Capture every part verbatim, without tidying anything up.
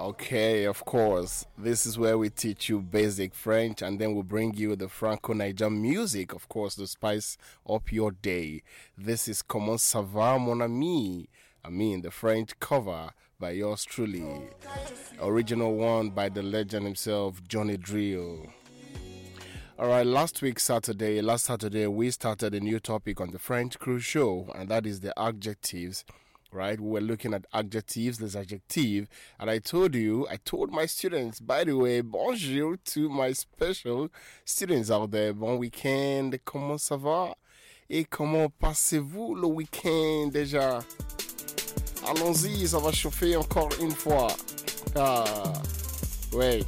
Okay, of course. This is where we teach you basic French and then we bring you the Franco-Niger music, of course, to spice up your day. This is Comment ça va, mon ami? I mean, the French cover by yours truly. Original one by the legend himself, Johnny Drill. Alright, last week Saturday, last Saturday, we started a new topic on the French Crew Show, and that is the adjectives. Right, we were looking at adjectives, les adjectives, and I told you, I told my students, by the way, bonjour to my special students out there, bon week-end, comment ça va? Et comment passez-vous le week-end déjà? Allons-y, ça va chauffer encore une fois. Ah, ouais.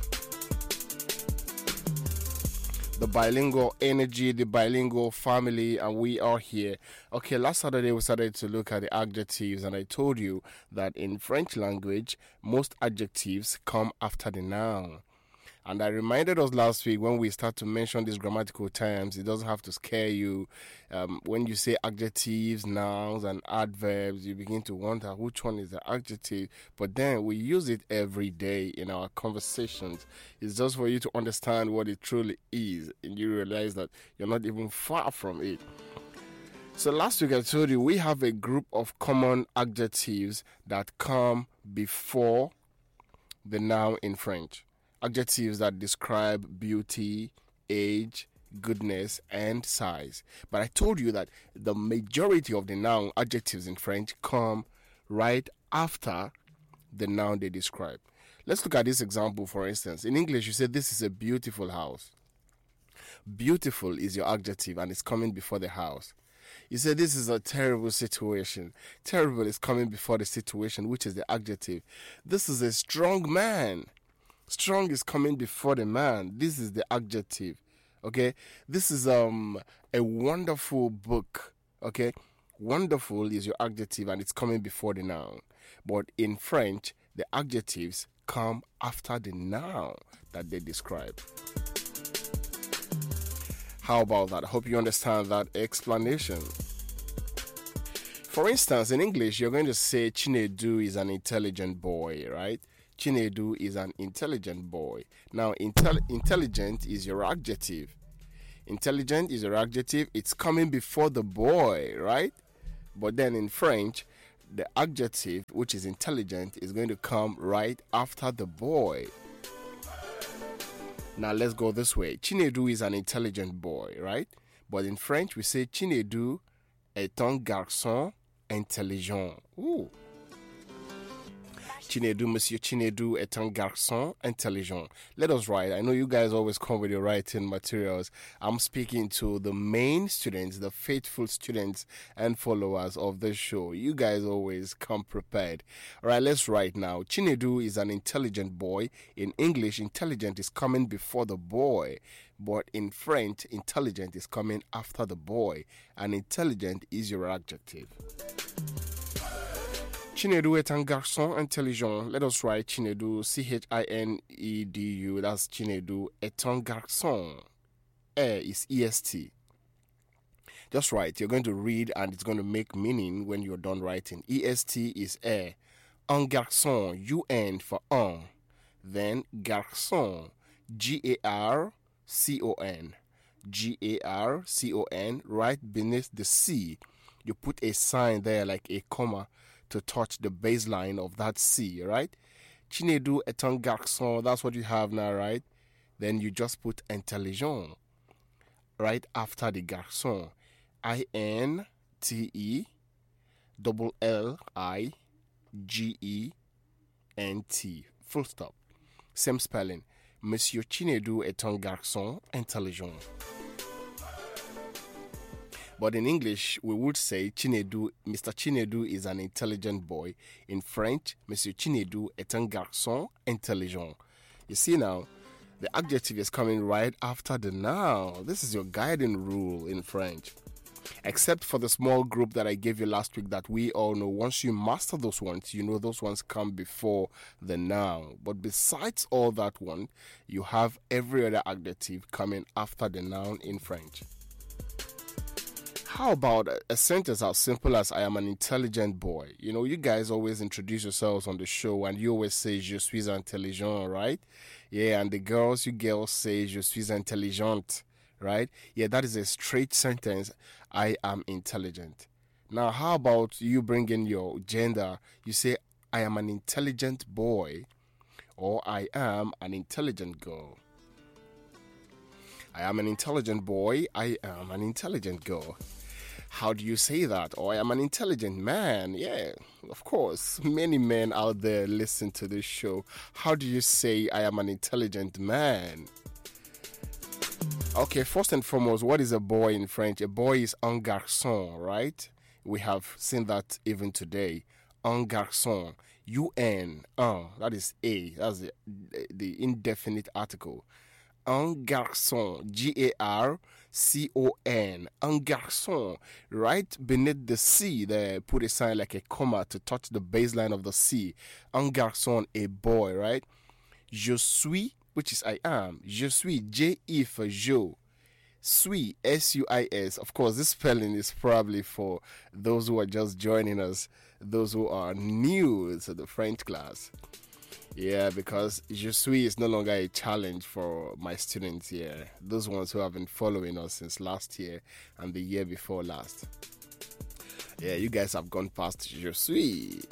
The bilingual energy, the bilingual family, and we are here. Okay, last Saturday we started to look at the adjectives, and I told you that in French language, most adjectives come after the noun. And I reminded us last week when we start to mention these grammatical terms, it doesn't have to scare you. Um, when you say adjectives, nouns, and adverbs, you begin to wonder which one is the adjective. But then we use it every day in our conversations. It's just for you to understand what it truly is, and you realize that you're not even far from it. So last week I told you we have a group of common adjectives that come before the noun in French. Adjectives that describe beauty, age, goodness, and size. But I told you that the majority of the noun adjectives in French come right after the noun they describe. Let's look at this example, for instance. In English, you say this is a beautiful house. Beautiful is your adjective, and it's coming before the house. You say this is a terrible situation. Terrible is coming before the situation, which is the adjective. This is a strong man. Strong is coming before the man. This is the adjective. Okay? This is um a wonderful book. Okay? Wonderful is your adjective and it's coming before the noun. But in French, the adjectives come after the noun that they describe. How about that? I hope you understand that explanation. For instance, in English, you're going to say Chinedu is an intelligent boy, right? Chinedu is an intelligent boy. Now, intel- intelligent is your adjective. Intelligent is your adjective. It's coming before the boy, right? But then in French, the adjective, which is intelligent, is going to come right after the boy. Now, let's go this way. Chinedu is an intelligent boy, right? But in French, we say Chinedu est un garçon intelligent. Ooh. Chinedu, Monsieur Chinedu est un garçon intelligent. Let us write. I know you guys always come with your writing materials. I'm speaking to the main students, the faithful students and followers of the show. You guys always come prepared. All right, let's write now. Chinedu is an intelligent boy. In English, intelligent is coming before the boy. But in French, intelligent is coming after the boy. And intelligent is your adjective. Chinedu est un garçon intelligent. Let us write Chinedu, C H I N E D U. That's Chinedu est un garçon. E is E S T. Just write. You're going to read and it's going to make meaning when you're done writing. E S T is E. Un garçon, U N for un. Then garçon, G A R C O N. G A R C O N. Right beneath the C, you put a sign there like a comma to touch the baseline of that C, right? Chinedu est un garçon, that's what you have now, right? Then you just put intelligent right after the garçon. I N T E double L I G E N T. Full stop. Same spelling. Monsieur Chinedu est un garçon intelligent. But in English, we would say Chinedu, Mister Chinedu is an intelligent boy. In French, Monsieur Chinedu est un garçon intelligent. You see now, the adjective is coming right after the noun. This is your guiding rule in French. Except for the small group that I gave you last week that we all know. Once you master those ones, you know those ones come before the noun. But besides all that one, you have every other adjective coming after the noun in French. How about a, a sentence as simple as I am an intelligent boy? You know, you guys always introduce yourselves on the show and you always say je suis intelligent, right? Yeah, and the girls, you girls say je suis intelligente, right? Yeah, that is a straight sentence. I am intelligent. Now, how about you bring in your gender? You say I am an intelligent boy or I am an intelligent girl. I am an intelligent boy. I am an intelligent girl. How do you say that? Or I am an intelligent man. Yeah, of course. Many men out there listen to this show. How do you say I am an intelligent man? Okay, first and foremost, what is a boy in French? A boy is un garçon, right? We have seen that even today. Un garçon. U N. Un. That is A. That's the, the indefinite article. Un garçon. G A R C O N. Un garçon. Right beneath the C, they put a sign like a comma to touch the baseline of the C. Un garçon, a boy, right? Je suis, which is I am. Je suis. J E for je. Suis, S U I S. Of course, this spelling is probably for those who are just joining us, those who are new to the French class. Yeah, because je suis is no longer a challenge for my students here. Those ones who have been following us since last year and the year before last. Yeah, you guys have gone past je suis.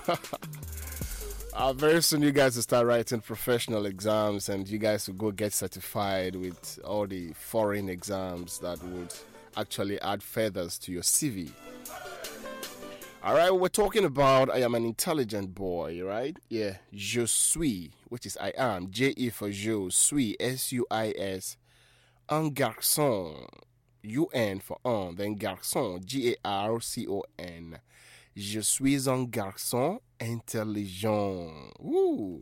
Uh, very soon you guys will start writing professional exams and you guys will go get certified with all the foreign exams that would actually add feathers to your C V. Alright, we're talking about I am an intelligent boy, right? Yeah, je suis, which is I am. J E for je, suis, S U I S. Un garçon, U N for un, then garçon, G A R C O N. Je suis un garçon intelligent. Woo.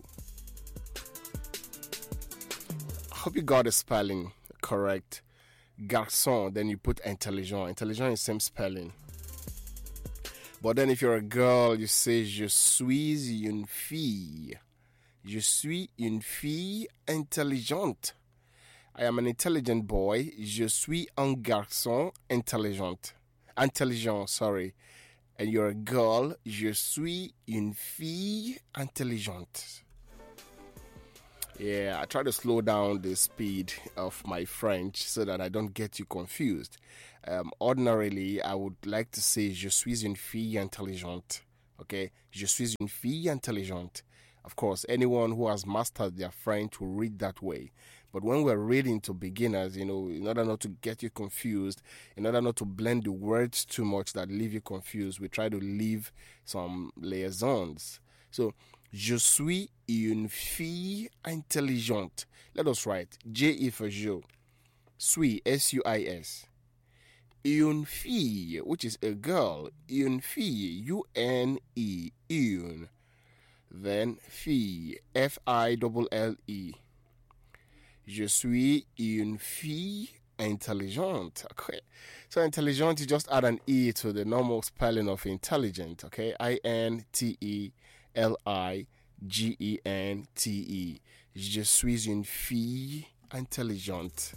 I hope you got the spelling correct. Garçon, then you put intelligent. Intelligent is same spelling. But then if you're a girl, you say je suis une fille. Je suis une fille intelligente. I am an intelligent boy. Je suis un garçon intelligent. Intelligent, sorry. And you're a girl, je suis une fille intelligente. Yeah, I try to slow down the speed of my French so that I don't get you confused. Um, ordinarily, I would like to say je suis une fille intelligente. Okay, je suis une fille intelligente. Of course, anyone who has mastered their French will read that way. But when we're reading to beginners, you know, in order not to get you confused, in order not to blend the words too much that leave you confused, we try to leave some liaisons. So, je suis une fille intelligente. Let us write J E for je. Suis, S U I S. Une fille, which is a girl. Une fille, U N E. Une. Then fille, F I L L E. Je suis une fille intelligente. Okay. So intelligent, you just add an E to the normal spelling of intelligent. Okay. I N T E L I G E N T E. Je suis une fille intelligente.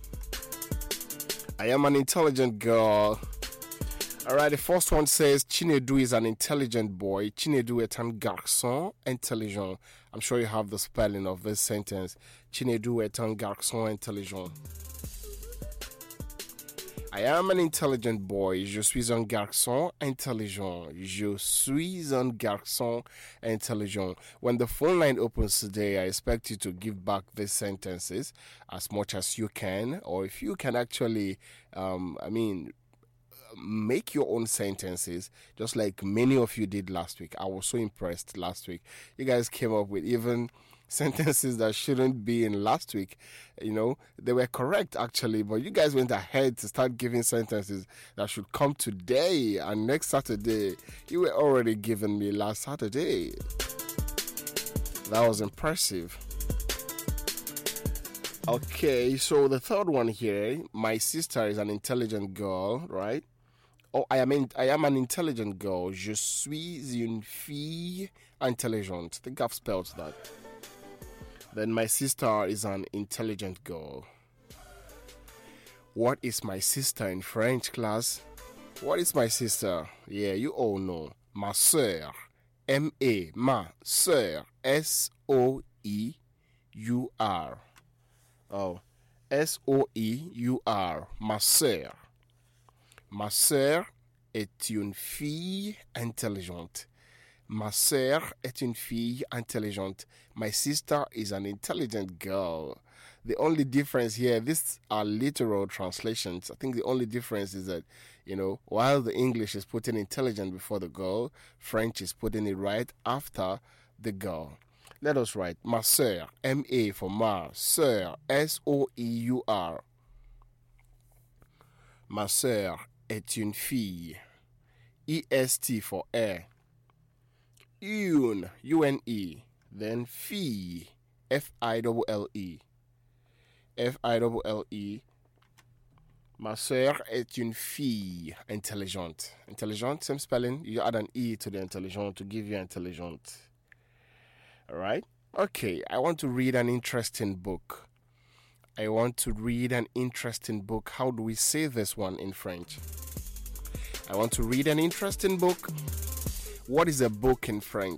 I am an intelligent girl. Alright, the first one says Chinedu is an intelligent boy. Chinedu est un garçon intelligent. I'm sure you have the spelling of this sentence. Chinedu est un garçon intelligent. I am an intelligent boy. Je suis un garçon intelligent. Je suis un garçon intelligent. When the phone line opens today, I expect you to give back these sentences as much as you can. Or if you can actually, um, I mean, make your own sentences, just like many of you did last week. I was so impressed last week. You guys came up with even sentences that shouldn't be in last week. You know, they were correct actually, but you guys went ahead to start giving sentences that should come today and next Saturday. You were already giving me last Saturday. That was impressive. Okay, so the third one here, my sister is an intelligent girl, right? Oh, I am in, I am an intelligent girl. Je suis une fille intelligente. I think I've spelled that. Then my sister is an intelligent girl. What is my sister in French class? What is my sister? Yeah, you all know. Ma sœur. M A. Ma sœur. S O E U R. Oh. S O E U R. Ma sœur. Ma sœur est une fille intelligente. Ma sœur est une fille intelligente. My sister is an intelligent girl. The only difference here, these are literal translations. I think the only difference is that, you know, while the English is putting intelligent before the girl, French is putting it right after the girl. Let us write ma sœur, M A for ma, sœur, S O E U R. Ma sœur est une fille. E S T for air. Une, U N E. Then fille, F I L L E. F I L L E. Ma sœur est une fille intelligente. Intelligent, same spelling. You add an E to the intelligent to give you intelligent. Alright? Okay, I want to read an interesting book. I want to read an interesting book. How do we say this one in French? I want to read an interesting book. What is a book in French?